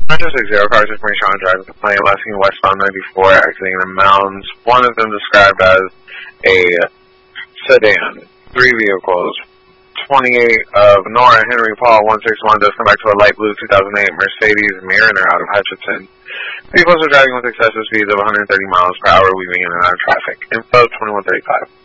960 cars information on driving complaint last seen westbound 94 exiting the mountains. One of them described as a sedan. 3 vehicles. 28 of Nora Henry Paul 161 does come back to a light blue 2008 Mercedes Mariner out of Hutchinson. Vehicles are driving with excessive speeds of 130 miles per hour, weaving in and out of traffic. Info 2135.